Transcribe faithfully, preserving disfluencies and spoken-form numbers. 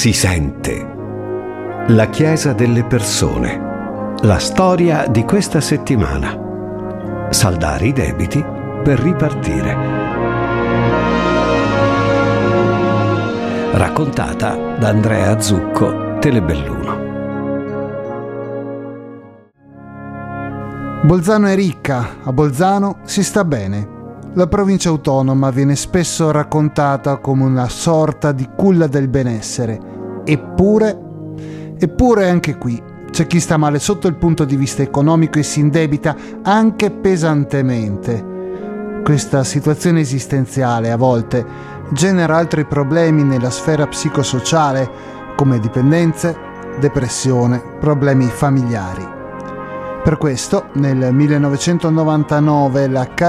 si sente. La Chiesa delle persone. La storia di questa settimana. Saldare i debiti per ripartire. Raccontata da Andrea Zucco, Telebelluno. Bolzano è ricca, a Bolzano si sta bene. La provincia autonoma viene spesso raccontata come una sorta di culla del benessere. Eppure, eppure anche qui c'è chi sta male sotto il punto di vista economico e si indebita anche pesantemente. Questa situazione esistenziale a volte genera altri problemi nella sfera psicosociale come dipendenze, depressione, problemi familiari. Per questo nel millenovecentonovantanove la